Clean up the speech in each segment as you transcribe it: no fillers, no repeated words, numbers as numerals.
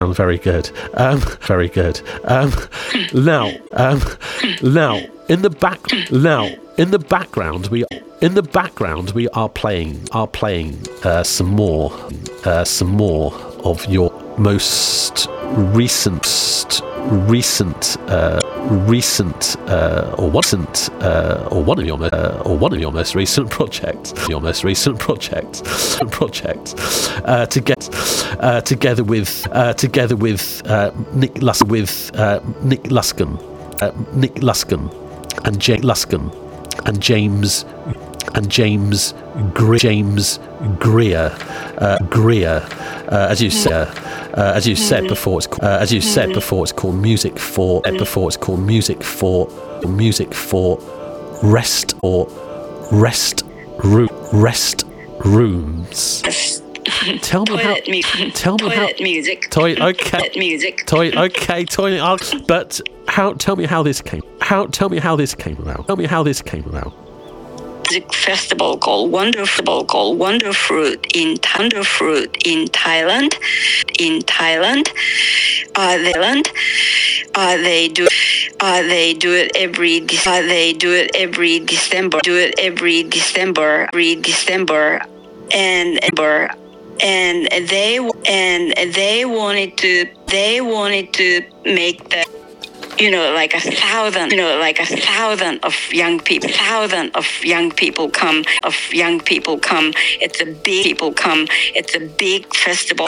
Very good. Very good. Now, in the background, we are playing some more of your most recent one of your most recent projects, together with Nick Luscombe and James Greer, as you said before, it's called Music for Rest Rooms. Tell me how. Music. But tell me how this came. Tell me how this came about. Music festival called Wonderfruit in Thailand. They do it every December. And they wanted to make the like a thousand of young people come. It's a big festival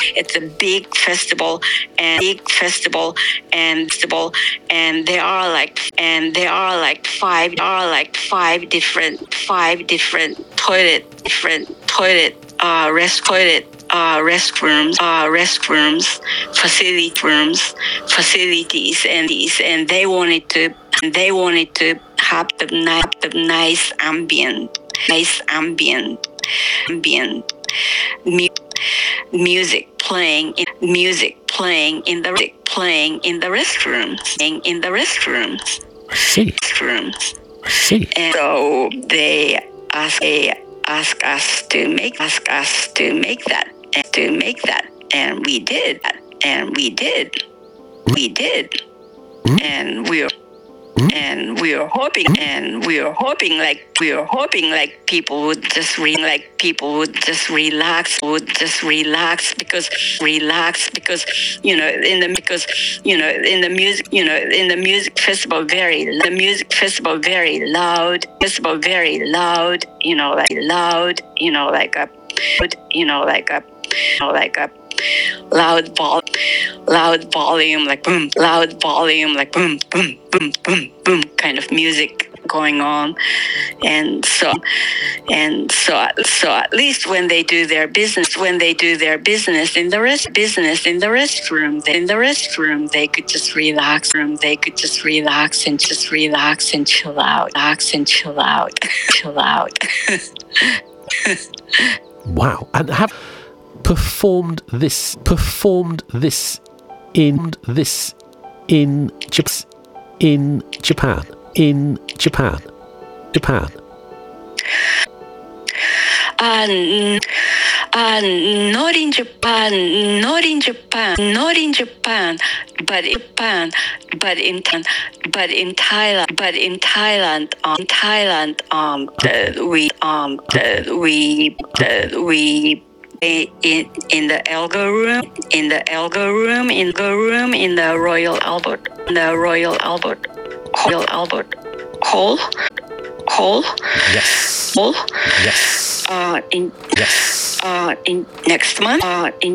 and there are like five different restrooms, facilities, and they wanted to have the nice ambient music playing in the restrooms. See. And so they ask us to make that, and we did, and we are hoping like people would just relax because in the music festival very loud, like a loud volume, like boom, kind of music going on, and so at least when they do their business in the restroom, they could just relax and chill out. Wow. And have performed this in Japan. Not in Japan, but in Thailand, we in the Elgar room, in the Royal Albert Hall. Yes. In next month.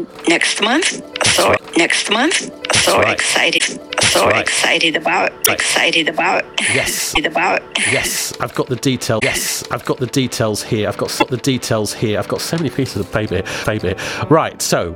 So excited about. Yes. I've got the details. Yes, I've got the details here. I've got so many pieces of paper. Right. So.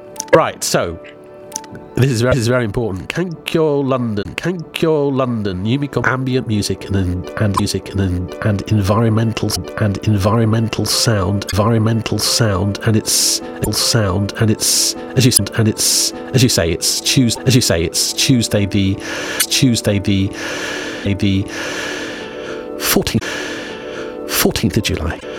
This is very important. Kankyo London, Yumiko ambient music and environmental sound, and it's as you say it's Tuesday the 14th of July.